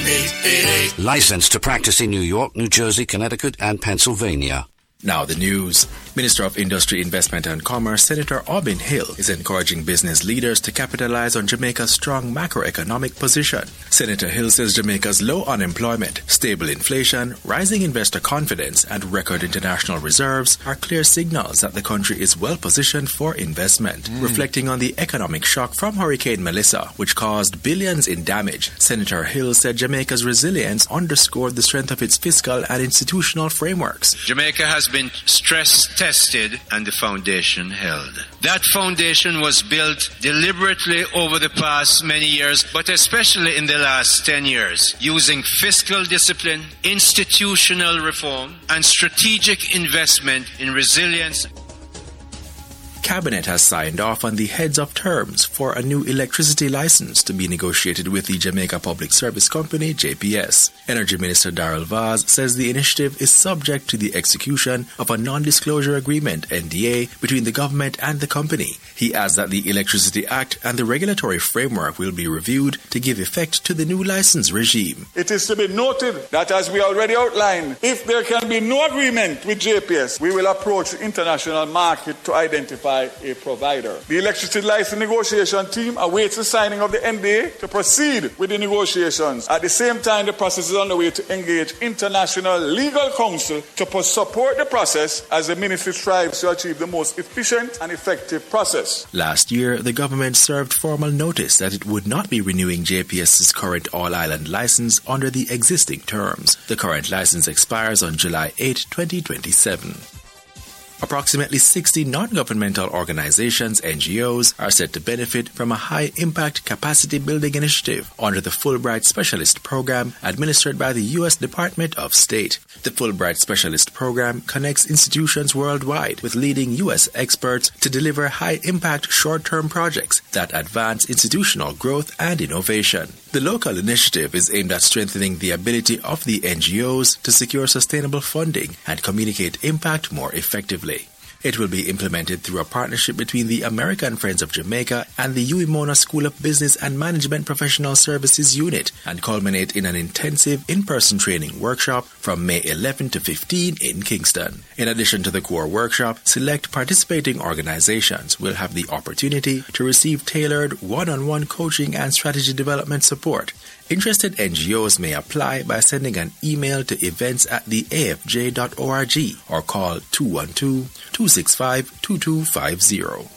888. Licensed to practice in New York, New Jersey, Connecticut, and Pennsylvania. Now the news. Minister of Industry, Investment and Commerce, Senator Aubin Hill, is encouraging business leaders to capitalize on Jamaica's strong macroeconomic position. Senator Hill says Jamaica's low unemployment, stable inflation, rising investor confidence, and record international reserves are clear signals that the country is well positioned for investment. Reflecting on the economic shock from Hurricane Melissa, which caused billions in damage, Senator Hill said Jamaica's resilience underscored the strength of its fiscal and institutional frameworks. Jamaica has been stress tested and the foundation held. That foundation was built deliberately over the past many years, but especially in the last 10 years, using fiscal discipline, institutional reform, and strategic investment in resilience. Cabinet has signed off on the heads of terms for a new electricity license to be negotiated with the Jamaica Public Service Company, JPS. Energy Minister Darrell Vaz says the initiative is subject to the execution of a non-disclosure agreement, NDA, between the government and the company. He adds that the Electricity Act and the regulatory framework will be reviewed to give effect to the new license regime. It is to be noted that, as we already outlined, if there can be no agreement with JPS, we will approach the international market to identify a provider. The electricity license negotiation team awaits the signing of the NDA to proceed with the negotiations. At the same time, the process is underway to engage international legal counsel to support the process as the ministry strives to achieve the most efficient and effective process. Last year, the government served formal notice that it would not be renewing JPS's current all-island license under the existing terms. The current license expires on July 8, 2027. Approximately 60 non-governmental organizations, NGOs, are set to benefit from a high-impact capacity-building initiative under the Fulbright Specialist Program administered by the U.S. Department of State. The Fulbright Specialist Program connects institutions worldwide with leading U.S. experts to deliver high-impact short-term projects that advance institutional growth and innovation. The local initiative is aimed at strengthening the ability of the NGOs to secure sustainable funding and communicate impact more effectively. It will be implemented through a partnership between the American Friends of Jamaica and the UIMONA School of Business and Management Professional Services Unit and culminate in an intensive in-person training workshop from May 11 to 15 in Kingston. In addition to the core workshop, select participating organizations will have the opportunity to receive tailored one-on-one coaching and strategy development support. Interested NGOs may apply by sending an email to events@theafj.org or call 212-265-2250.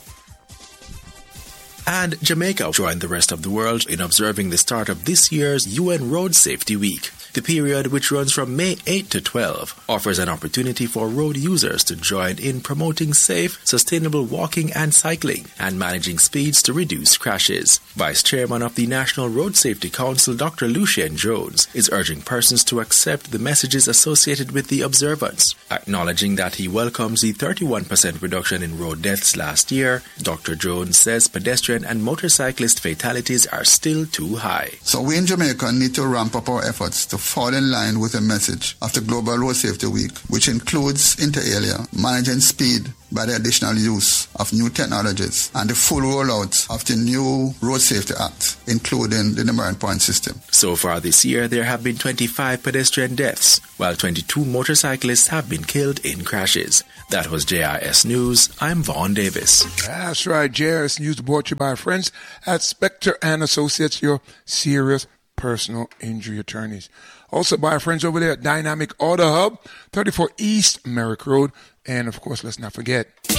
And Jamaica joined the rest of the world in observing the start of this year's UN Road Safety Week. The period, which runs from May 8 to 12, offers an opportunity for road users to join in promoting safe, sustainable walking and cycling and managing speeds to reduce crashes. Vice Chairman of the National Road Safety Council, Dr. Lucien Jones, is urging persons to accept the messages associated with the observance. Acknowledging that he welcomes the 31% reduction in road deaths last year, Dr. Jones says pedestrian and motorcyclist fatalities are still too high. So we in Jamaica need to ramp up our efforts to fall in line with the message of the Global Road Safety Week, which includes inter alia, managing speed by the additional use of new technologies and the full rollout of the new Road Safety Act, including the demerit point system. So far this year, there have been 25 pedestrian deaths, while 22 motorcyclists have been killed in crashes. That was JRS News. I'm Vaughn Davis. That's right, JRS News brought to you by our friends at Spector and Associates, your serious personal injury attorneys. Also by our friends over there at Dynamic Auto Hub, 34 East Merrick Road. And, of course, let's not forget